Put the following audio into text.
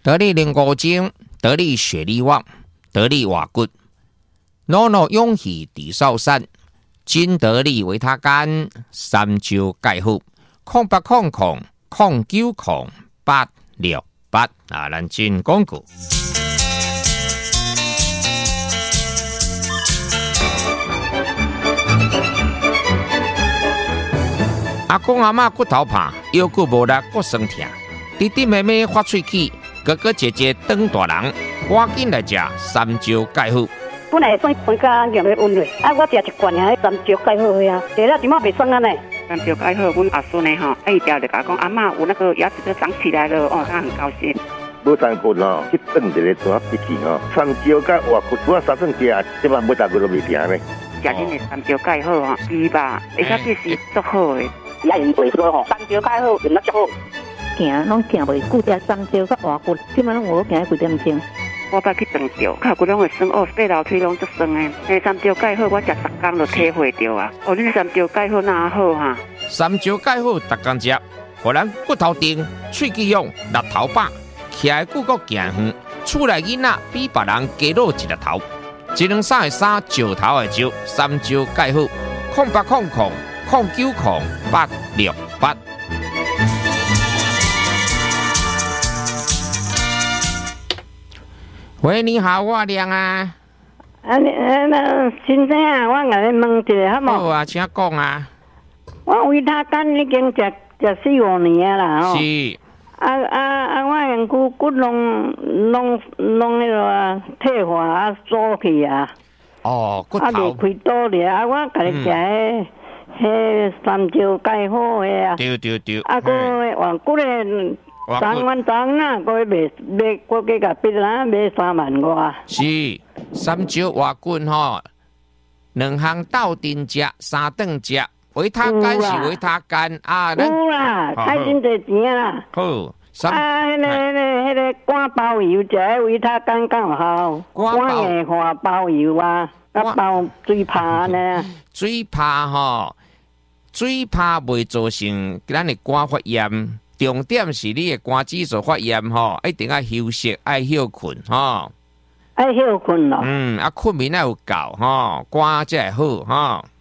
得力灵骨精，得力血力旺，得力瓦骨，诺诺勇气地少山，金得力维他干，三焦钙护，0800090868啊，咱进广告。阿公阿嬷骨头怕，腰骨无力，骨酸痛，弟弟妹妹发喙齿，哥哥姐姐长大人，赶紧来吃三焦钙护。 本来算分家用的温热，我食一罐啊，三焦钙好呀，吃了怎么袂酸啊呢？ 三焦钙好，阮阿孙呢吼，一条就甲讲阿嬷有那个牙齿都长起来了哦，他很高兴。 无三骨哦，去炖一个大笔记哦，三焦甲活骨，我三顿食，即摆每大骨都袂停呢。 食恁的三焦钙好哦，猪吧，而且这是足好的。 也用袂说吼，三焦钙好，用得足好。 行拢行袂久，食三焦甲活骨，即摆拢有行几点钟。 我捌去长照，脚骨拢会酸哦，爬楼梯拢足酸的。那三焦钙好，我食10天就体会到啊。哦，恁三焦钙好哪好哈？ 三焦钙好，逐工食，互咱骨头硬、喙齿勇、力头饱，徛的久阁行远，厝内囡仔比别人加老一粒头。一两三的三，石头的石，三焦钙好，0800090868。喂，你好，我亮啊。 先生啊，我甲你问一下好无？ 好啊，请讲啊。 我维他干已经食4-5年啦吼。 是。 我用骨弄那个退化做去啊。 哦，骨头。 袂开刀咧，我甲你食迄三焦钙好的啊。 对。 个换骨咧。3万张啦，我加甲别人买3万外。 是三焦活骨吼，2项斗阵食，3顿食。维他干是维他干啊， 有啦，开真侪钱啦。 好， 迄个干包油食维他干刚好，干液化包油啊，包水泡呢。 水泡吼，水泡袂造成咱的肝发炎。重点是你的肝指数发炎吼，一定要休息，爱休困吼。 爱休困咯。 困眠要有够吼，肝才会好吼。